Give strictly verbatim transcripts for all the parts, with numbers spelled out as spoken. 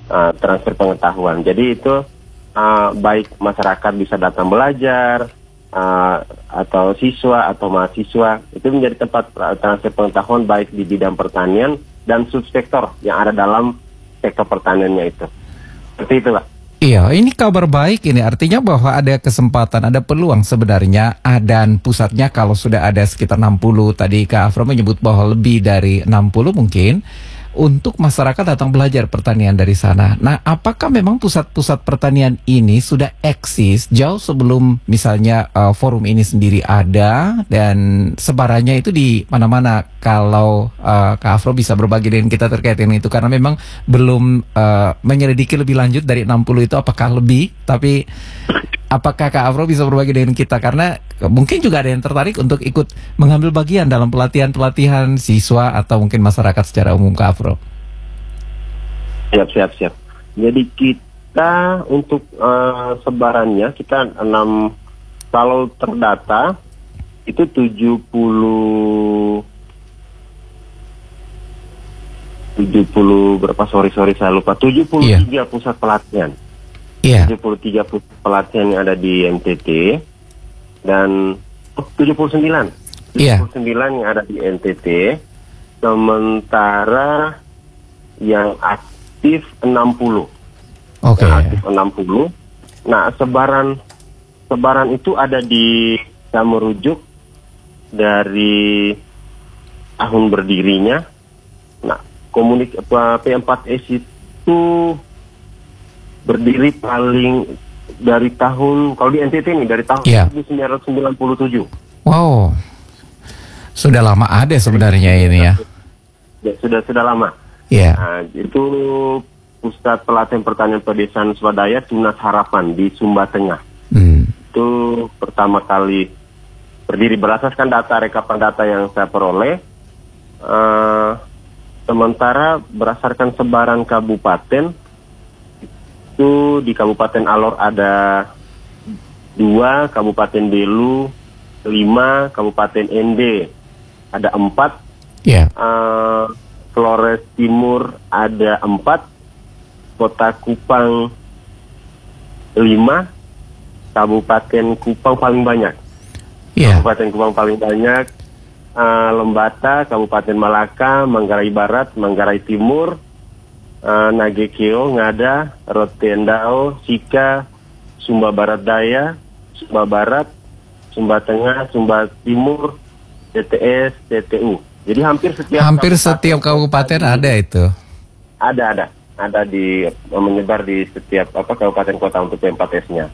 uh, transfer pengetahuan. Jadi itu uh, baik masyarakat bisa datang belajar, uh, atau siswa atau mahasiswa, itu menjadi tempat transfer pengetahuan baik di bidang pertanian dan subsektor yang ada dalam sektor pertaniannya itu. Seperti itu, Pak. Iya, ini kabar baik ini, artinya bahwa ada kesempatan, ada peluang sebenarnya, ah, dan pusatnya kalau sudah ada sekitar enam puluh, tadi Kak Afro menyebut bahwa lebih dari enam puluh mungkin, untuk masyarakat datang belajar pertanian dari sana. Nah, apakah memang pusat-pusat pertanian ini sudah eksis jauh sebelum misalnya uh, forum ini sendiri ada, dan sebarannya itu di mana-mana? Kalau uh, Kak Afro bisa berbagi dengan kita terkait dengan itu, karena memang belum uh, menyelidiki lebih lanjut dari enam puluh itu apakah lebih, tapi apakah Kak Afro bisa berbagi dengan kita, karena mungkin juga ada yang tertarik untuk ikut mengambil bagian dalam pelatihan-pelatihan siswa atau mungkin masyarakat secara umum, Kak Afro. Siap, siap, siap. Jadi kita untuk uh, sebarannya kita enam, kalau terdata itu tujuh puluh tujuh puluh berapa, sorry sorry saya lupa, tujuh puluh tiga yeah. pusat pelatihan. Yeah. tujuh puluh tiga pusat pelatihan yang ada di N T T dan oh, tujuh puluh sembilan yeah. tujuh puluh sembilan yang ada di N T T, sementara yang aktif enam puluh. Oke. Okay. Yang aktif enam puluh. Nah, sebaran sebaran itu ada di, saya merujuk dari tahun berdirinya. Nah, komunik P empat S itu berdiri paling dari tahun, kalau di N T T ini dari tahun yeah. seribu sembilan ratus sembilan puluh tujuh. Wow, sudah lama ada sebenarnya ini ya. Ya, sudah sudah lama. Iya. Yeah. Nah, itu Pusat Pelatihan Pertanian Pedesaan Swadaya Tunas Harapan di Sumba Tengah. Hmm. Itu pertama kali berdiri berdasarkan data rekapan data yang saya peroleh. Uh, sementara berdasarkan sebaran kabupaten, itu di Kabupaten Alor ada dua, Kabupaten Belu lima, Kabupaten Ende ada empat, yeah. uh, Flores Timur ada empat, Kota Kupang lima, Kabupaten Kupang paling banyak, yeah. Kabupaten Kupang paling banyak, uh, Lembata, Kabupaten Malaka, Manggarai Barat, Manggarai Timur, Uh, Nagekeo, Ngada, Rotendao, Sika, Sumba Barat Daya, Sumba Barat, Sumba Tengah, Sumba Timur, T T S, T T U. Jadi hampir setiap hampir kabupaten, setiap kabupaten ada itu. Ada ada ada di menyebar di setiap apa kabupaten kota untuk P empat S-nya.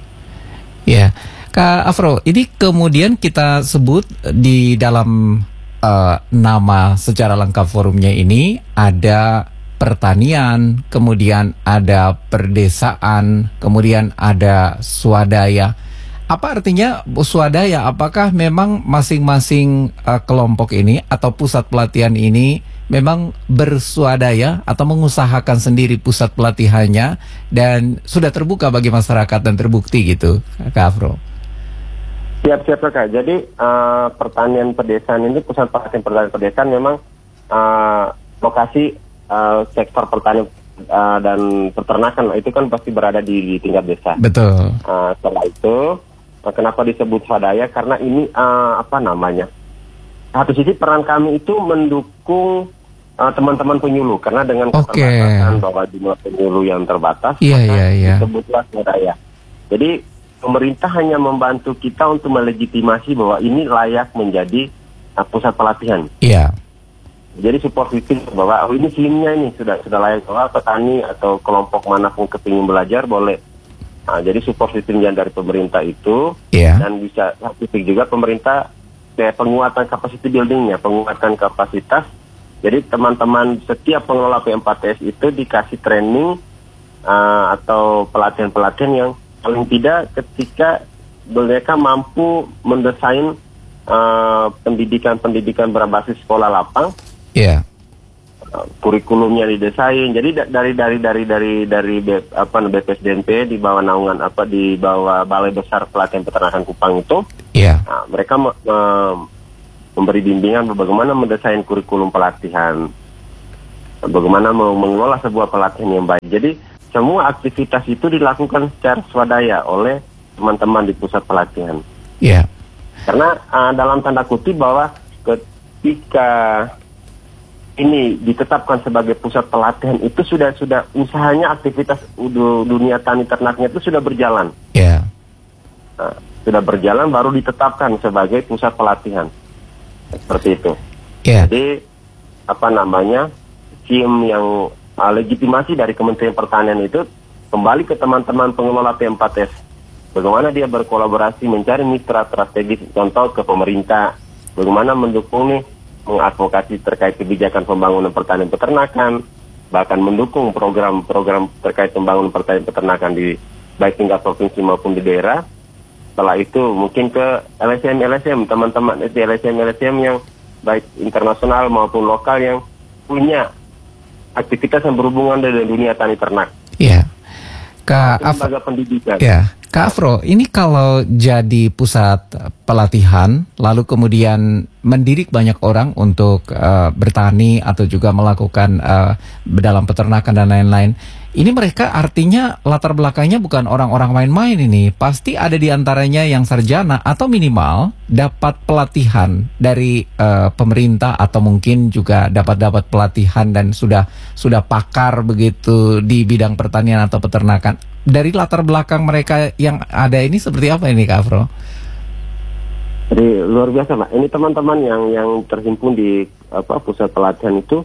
Ya, Kak Afro, ini kemudian kita sebut di dalam uh, nama secara lengkap forumnya ini ada pertanian, kemudian ada perdesaan, kemudian ada swadaya. Apa artinya swadaya? Apakah memang masing-masing uh, kelompok ini atau pusat pelatihan ini memang berswadaya atau mengusahakan sendiri pusat pelatihannya dan sudah terbuka bagi masyarakat dan terbukti gitu, Kak Afro? Siap-siap, Kak. Jadi uh, pertanian pedesaan ini, pusat pelatihan pertanian pedesaan memang uh, lokasi Uh, sektor pertanian uh, dan peternakan itu kan pasti berada di, di tingkat desa. Betul. Uh, setelah itu, uh, kenapa disebut swadaya? Karena ini uh, apa namanya? Satu sisi peran kami itu mendukung uh, teman-teman penyuluh, karena dengan keterbatasan okay. bahwa jumlah penyuluh yang terbatas, yeah, maka yeah, yeah. disebutlah swadaya. Jadi pemerintah hanya membantu kita untuk melegitimasi bahwa ini layak menjadi uh, pusat pelatihan. Iya. Yeah. Jadi support sistem bahwa oh, ini filmnya ini sudah sudah layak, bahwa petani atau kelompok manapun kepingin belajar boleh. Nah, jadi support sistem yang dari pemerintah itu yeah. dan bisa aktif juga pemerintah kayak penguatan capacity buildingnya, penguatan kapasitas. Jadi teman-teman setiap pengelola P empat S itu dikasih training uh, atau pelatihan-pelatihan yang paling tidak ketika mereka mampu mendesain uh, pendidikan-pendidikan berbasis sekolah lapang. Iya. Yeah. Kurikulumnya didesain. Jadi da- dari dari dari dari dari B, apa B P S D N P di bawah naungan apa di bawah Balai Besar Pelatihan Peternakan Kupang itu. Iya. Yeah. Nah, mereka me- me- memberi bimbingan bagaimana mendesain kurikulum pelatihan. bagaimana mau mengelola sebuah pelatihan yang baik. Jadi semua aktivitas itu dilakukan secara swadaya oleh teman-teman di pusat pelatihan. Iya. Yeah. Karena uh, dalam tanda kutip bahwa ketika ini ditetapkan sebagai pusat pelatihan itu sudah sudah usahanya aktivitas dunia tani ternaknya itu sudah berjalan. Iya. Yeah. Uh, sudah berjalan baru ditetapkan sebagai pusat pelatihan. Seperti itu. Yeah. Jadi apa namanya? Tim yang uh, legitimasi dari Kementerian Pertanian itu kembali ke teman-teman pengelola P empat S. Bagaimana dia berkolaborasi mencari mitra strategis, contoh ke pemerintah, bagaimana mendukung nih mengadvokasi terkait kebijakan pembangunan pertanian peternakan, bahkan mendukung program-program terkait pembangunan pertanian peternakan di baik tingkat provinsi maupun di daerah. Setelah itu mungkin ke L S M L S M, teman-teman di L S M L S M yang baik internasional maupun lokal yang punya aktivitas yang berhubungan dengan dunia tani ternak. Iya. Kak Afro, lembaga pendidikan. Ya, Kak Afro, ini kalau jadi pusat pelatihan, lalu kemudian mendidik banyak orang untuk uh, bertani atau juga melakukan uh, dalam peternakan dan lain-lain. Ini mereka artinya latar belakangnya bukan orang-orang main-main ini. Pasti ada di antaranya yang sarjana atau minimal dapat pelatihan dari uh, pemerintah atau mungkin juga dapat-dapat pelatihan dan sudah sudah pakar begitu di bidang pertanian atau peternakan. Dari latar belakang mereka yang ada ini seperti apa ini, Kak Afro? Jadi luar biasa, Pak. Ini teman-teman yang yang terhimpun di apa pusat pelatihan itu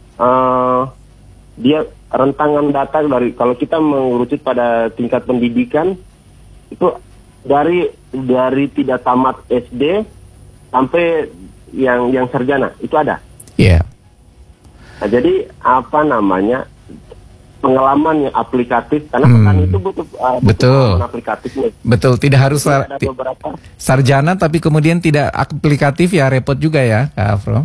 uh, dia rentangan data dari kalau kita mengerucut pada tingkat pendidikan itu dari dari tidak tamat S D sampai yang yang sarjana itu ada. Iya. Yeah. Nah, jadi apa namanya pengalaman yang aplikatif karena hmm. petani itu butuh, uh, butuh betul pengalaman aplikatifnya. Betul, tidak harus ada beberapa sarjana tapi kemudian tidak aplikatif ya repot juga ya, Kak Afro.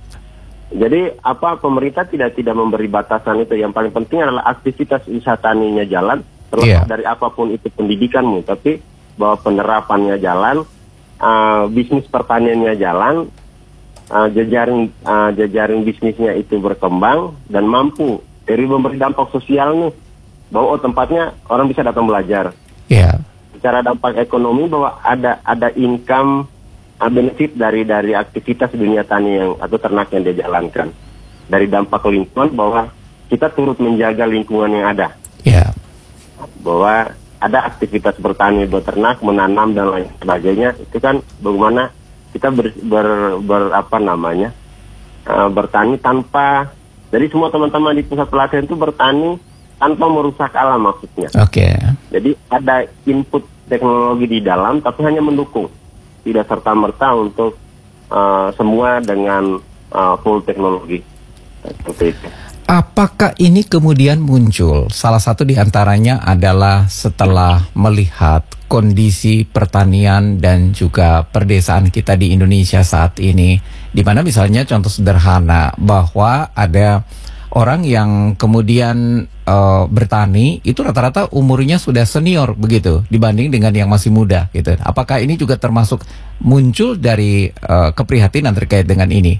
Jadi apa pemerintah tidak tidak memberi batasan itu. Yang paling penting adalah aktivitas usaha taninya jalan, terlepas yeah. dari apapun itu pendidikanmu, tapi bahwa penerapannya jalan, uh, bisnis pertaniannya jalan, uh, jejaring uh, jejaring bisnisnya itu berkembang dan mampu dari memberi dampak sosial nih, bahwa oh, tempatnya orang bisa datang belajar. Yeah. Secara dampak ekonomi bahwa ada ada income benefit dari dari aktivitas dunia tani yang atau ternak yang dia jalankan. Dari dampak lingkungan bahwa kita turut menjaga lingkungan yang ada. Ya. Yeah. Bahwa ada aktivitas bertani, beternak, menanam dan lain sebagainya. Itu kan bagaimana kita ber, ber, ber apa namanya uh, bertani tanpa. Jadi semua teman-teman di pusat pelatihan itu bertani tanpa merusak alam maksudnya. Oke. Okay. Jadi ada input teknologi di dalam, tapi hanya mendukung. Tidak serta-merta untuk uh, semua dengan uh, full teknologi. Seperti itu. Apakah ini kemudian muncul? Salah satu di antaranya adalah setelah melihat kondisi pertanian dan juga perdesaan kita di Indonesia saat ini. Di mana misalnya contoh sederhana bahwa ada orang yang kemudian uh, bertani itu rata-rata umurnya sudah senior begitu dibanding dengan yang masih muda gitu. Apakah ini juga termasuk muncul dari uh, keprihatinan terkait dengan ini?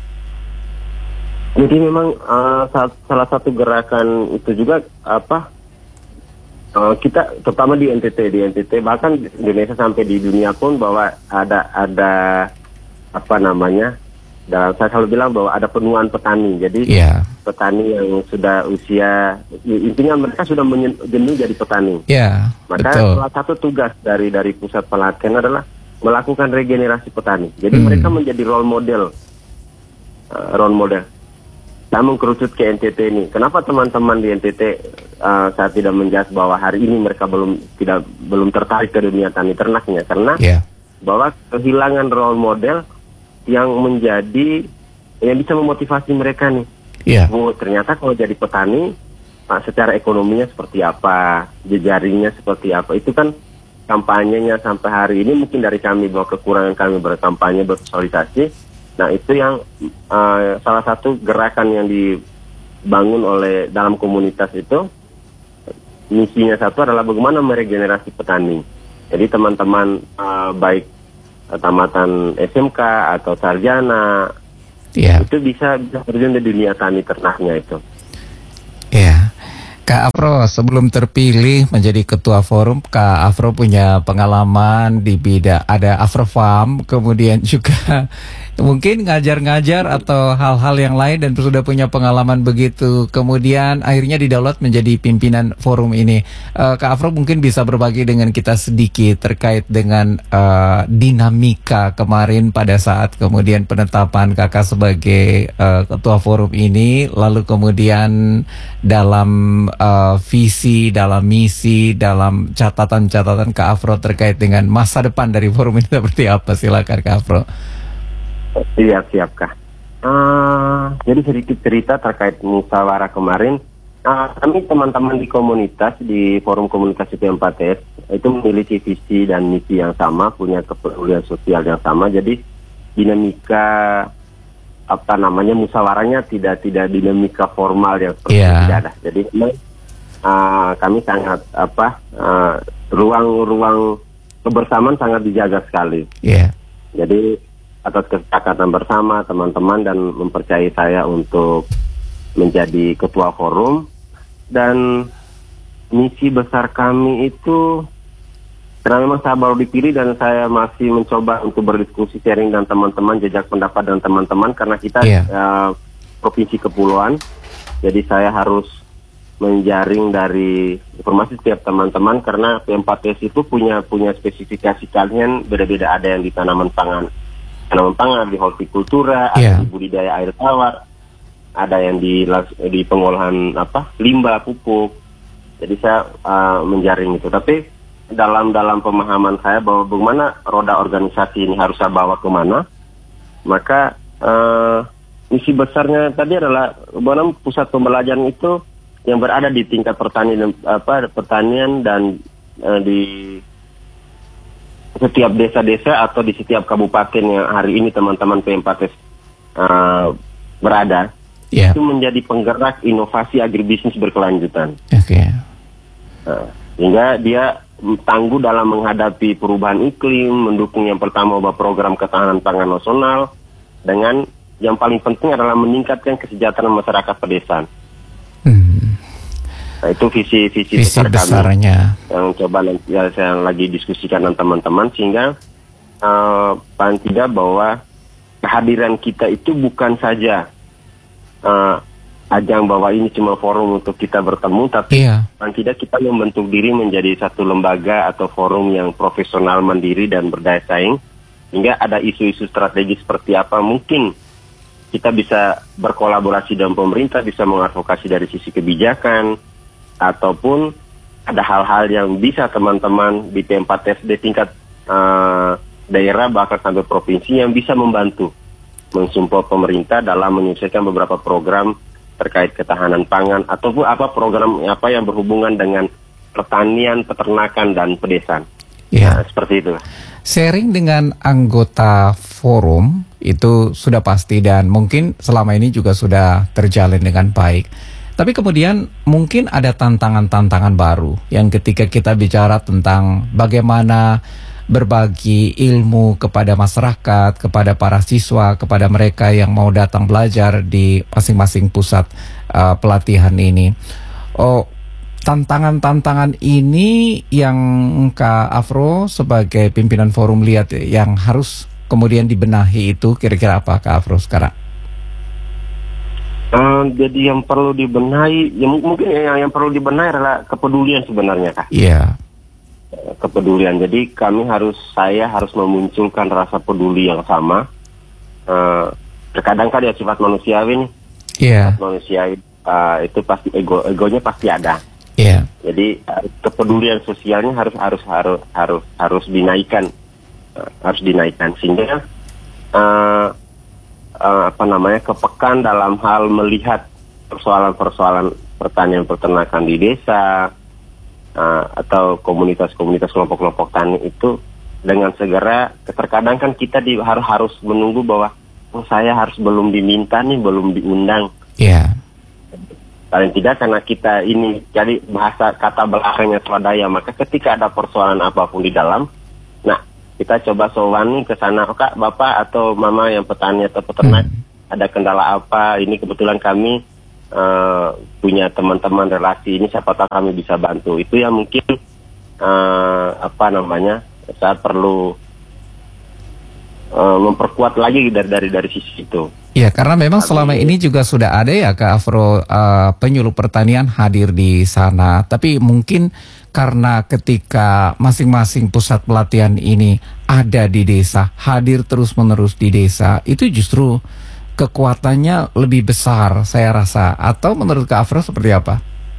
Jadi memang uh, salah satu gerakan itu juga apa uh, kita terutama di N T T di N T T bahkan di Indonesia sampai di dunia pun bahwa ada ada apa namanya dan saya selalu bilang bahwa ada penuaan petani. Jadi yeah. petani yang sudah usia, intinya mereka sudah jenuh jadi petani. Yeah, Maka betul. salah satu tugas dari dari pusat pelatihan adalah melakukan regenerasi petani. Jadi hmm. mereka menjadi role model, uh, role model. Saya mengkerucut ke N T T ini. Kenapa teman-teman di N T T uh, saya tidak menjawab bahwa hari ini mereka belum tidak belum tertarik ke dunia tani ternaknya? Karena yeah. bahwa kehilangan role model yang menjadi yang bisa memotivasi mereka nih. Yeah. Oh, ternyata kalau jadi petani, nah, secara ekonominya seperti apa, jejaringnya seperti apa. Itu kan kampanyenya sampai hari ini mungkin dari kami bahwa kekurangan kami berkampanye bersosialisasi. Nah itu yang uh, salah satu gerakan yang dibangun oleh dalam komunitas itu. Misinya satu adalah bagaimana meregenerasi petani. Jadi teman-teman uh, baik tamatan S M K atau sarjana yeah. itu bisa bisa terjun di dunia tani ternaknya itu. Ya, Kak Afro, sebelum terpilih menjadi ketua forum, Kak Afro punya pengalaman di bidang ada Afrofarm, kemudian juga mungkin ngajar-ngajar atau hal-hal yang lain dan sudah punya pengalaman begitu. Kemudian akhirnya didaulat menjadi pimpinan forum ini. Uh, Kak Afro mungkin bisa berbagi dengan kita sedikit terkait dengan uh, dinamika kemarin pada saat kemudian penetapan Kakak sebagai uh, ketua forum ini, lalu kemudian dalam uh, visi, dalam misi, dalam catatan-catatan Kak Afro terkait dengan masa depan dari forum ini seperti apa? Silakan Kak Afro. Siap, siap Kak. Uh, jadi sedikit cerita terkait musyawarah kemarin. Uh, kami teman-teman di komunitas, di forum komunikasi P empat S, itu memiliki visi dan misi yang sama, punya kepedulian sosial yang sama. Jadi dinamika apa namanya musyawarahnya tidak tidak dinamika formal yang seperti yeah. tidak ada. Jadi uh, kami sangat apa uh, ruang-ruang kebersamaan sangat dijaga sekali. Yeah. Jadi atas kesepakatan bersama teman-teman dan mempercayai saya untuk menjadi ketua forum, dan misi besar kami itu karena memang saya baru dipilih dan saya masih mencoba untuk berdiskusi sharing dan teman-teman, jejak pendapat dan teman-teman karena kita yeah. uh, provinsi kepulauan, jadi saya harus menjaring dari informasi setiap teman-teman karena P empat S itu punya punya spesifikasi kalian beda-beda, ada yang di tanaman pangan tanaman pangan, di hortikultura, yeah. ada di budidaya air tawar, ada yang di di pengolahan apa limbah pupuk. Jadi saya uh, menjaring itu. Tapi dalam dalam pemahaman saya bahwa bagaimana roda organisasi ini harus saya bawa kemana, maka uh, misi besarnya tadi adalah bagaimana pusat pembelajaran itu yang berada di tingkat pertanian apa pertanian dan uh, di setiap desa-desa atau di setiap kabupaten yang hari ini teman-teman P empat S uh, berada, yeah. itu menjadi penggerak inovasi agribisnis berkelanjutan. Oke. Okay. Uh, sehingga dia tangguh dalam menghadapi perubahan iklim, mendukung yang pertama program ketahanan pangan nasional, dengan yang paling penting adalah meningkatkan kesejahteraan masyarakat pedesaan. Hmm. Nah, itu visi visi, visi besar besarnya kami yang coba nanti ya, saya lagi diskusikan dengan teman-teman, sehingga uh, paling tidak bahwa kehadiran kita itu bukan saja uh, ajang bahwa ini cuma forum untuk kita bertemu, tapi yeah. paling tidak kita membentuk diri menjadi satu lembaga atau forum yang profesional, mandiri dan berdaya saing, hingga ada isu-isu strategis seperti apa mungkin kita bisa berkolaborasi dengan pemerintah, bisa mengadvokasi dari sisi kebijakan, ataupun ada hal-hal yang bisa teman-teman di P empat S di tingkat uh, daerah bahkan sampai provinsi yang bisa membantu mensupport pemerintah dalam menyelesaikan beberapa program terkait ketahanan pangan ataupun apa program apa yang berhubungan dengan pertanian, peternakan dan pedesaan. Ya, nah, seperti itu. Sharing dengan anggota forum itu sudah pasti dan mungkin selama ini juga sudah terjalin dengan baik. Tapi kemudian mungkin ada tantangan-tantangan baru yang ketika kita bicara tentang bagaimana berbagi ilmu kepada masyarakat, kepada para siswa, kepada mereka yang mau datang belajar di masing-masing pusat uh, pelatihan ini. Oh, tantangan-tantangan ini yang Kak Afro sebagai pimpinan forum lihat yang harus kemudian dibenahi itu kira-kira apa Kak Afro sekarang? Uh, jadi yang perlu dibenahi, ya mungkin yang, yang perlu dibenahi adalah kepedulian sebenarnya Kak. Iya. Yeah. Kepedulian. Jadi kami harus, saya harus memunculkan rasa peduli yang sama. Uh, terkadang kan ya sifat manusiawi nih. Iya. Yeah. Sifat manusiawi uh, itu pasti ego, egonya pasti ada. Iya. Yeah. Jadi uh, kepedulian sosialnya harus harus harus harus harus dinaikkan, uh, harus dinaikkan sehingga. Uh, Uh, apa namanya kepekaan dalam hal melihat persoalan-persoalan pertanian peternakan di desa uh, atau komunitas-komunitas kelompok-kelompok tani itu dengan segera. Terkadang kan kita di, harus harus menunggu bahwa oh, saya harus belum diminta nih, belum diundang. Iya. Yeah. Paling tidak karena kita ini jadi bahasa kata belakangnya swadaya, maka ketika ada persoalan apapun di dalam, nah kita coba sowan ke sana, oh, Kak, Bapak atau Mama yang petani atau peternak, hmm. ada kendala apa? Ini kebetulan kami uh, punya teman-teman relasi ini, siapa tahu kami bisa bantu. Itu yang mungkin uh, apa namanya saat perlu uh, memperkuat lagi dari dari dari sisi itu. Ya, karena memang selama ini juga sudah ada ya Kak Afro, uh, penyuluh pertanian hadir di sana. Tapi mungkin karena ketika masing-masing pusat pelatihan ini ada di desa, hadir terus-menerus di desa, itu justru kekuatannya lebih besar saya rasa. Atau menurut Kak Afro seperti apa?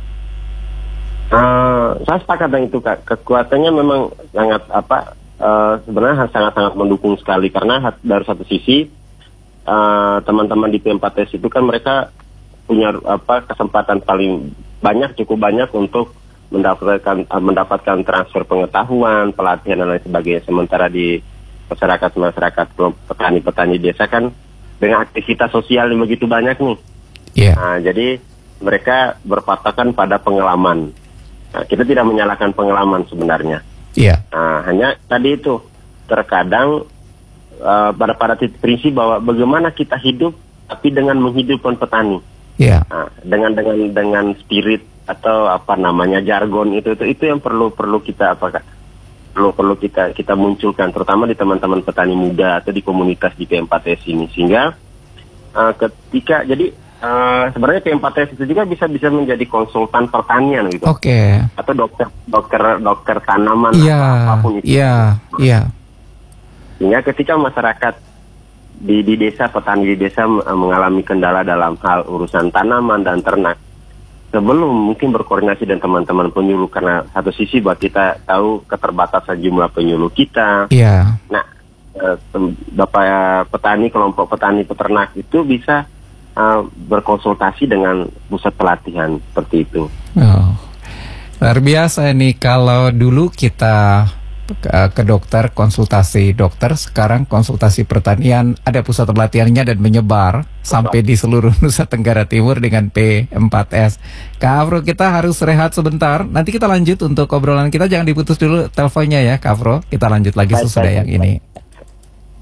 Uh, saya sepakat dengan itu Kak. Kekuatannya memang sangat apa? Uh, sebenarnya sangat-sangat mendukung sekali, karena dari satu sisi Uh, teman-teman di P empat S itu kan mereka punya apa kesempatan paling banyak, cukup banyak untuk mendapatkan uh, mendapatkan transfer pengetahuan, pelatihan dan lain sebagainya. Sementara di masyarakat masyarakat petani-petani desa kan dengan aktivitas sosial yang begitu banyak nih. Yeah. Nah, jadi mereka berpatokan pada pengalaman. Nah, kita tidak menyalahkan pengalaman sebenarnya. Yeah. Nah, hanya tadi itu terkadang Uh, pada pada titik prinsip bahwa bagaimana kita hidup tapi dengan menghidupkan petani, yeah. nah, dengan dengan dengan spirit atau apa namanya jargon itu itu itu yang perlu perlu kita apa perlu perlu kita kita munculkan, terutama di teman-teman petani muda atau di komunitas di P empat S ini, sehingga uh, ketika jadi uh, sebenarnya P empat S itu juga bisa bisa menjadi konsultan pertanian gitu, okay. atau dokter dokter dokter tanaman yeah. atau apapun itu. Iya, yeah. iya. Yeah. Sehingga ketika masyarakat di, di desa, petani di desa mengalami kendala dalam hal urusan tanaman dan ternak, sebelum mungkin berkoordinasi dengan teman-teman penyuluh, karena satu sisi buat kita tahu keterbatasan jumlah penyuluh kita. Yeah. Nah, eh, Bapak petani, kelompok petani peternak itu bisa eh, berkonsultasi dengan pusat pelatihan seperti itu. Oh, luar biasa nih. Kalau dulu kita ke dokter, konsultasi dokter, sekarang konsultasi pertanian, ada pusat pelatihannya dan menyebar sampai di seluruh Nusa Tenggara Timur dengan P empat S. Kak Afro, kita harus rehat sebentar, nanti kita lanjut untuk obrolan kita, jangan diputus dulu teleponnya ya Kak Afro, kita lanjut lagi sesudah yang ini.